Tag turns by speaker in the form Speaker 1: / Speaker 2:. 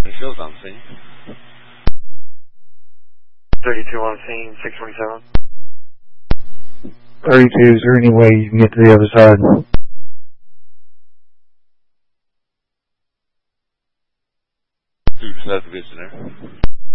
Speaker 1: Michelle's on scene.
Speaker 2: 32 on scene, 627.
Speaker 3: 32, is there any way you can get to the other side?
Speaker 1: That's a good there.